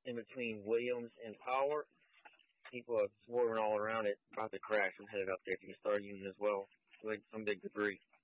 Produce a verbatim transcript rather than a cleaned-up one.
in between Williams and Power. People are swerving all around it, about to crash and headed up there to the Star Union as well. Like some big debris.